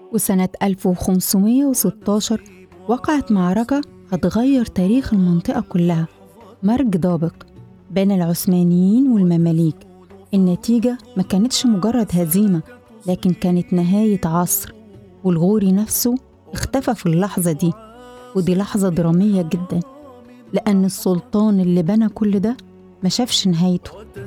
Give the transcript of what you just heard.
وسنة 1516 وقعت معركة هتغير تاريخ المنطقة كلها، مرج دابق بين العثمانيين والمماليك. النتيجة ما كانتش مجرد هزيمة، لكن كانت نهاية عصر، والغوري نفسه اختفى في اللحظة دي. ودي لحظة درامية جدا، لأن السلطان اللي بنى كل ده ما شافش نهايته.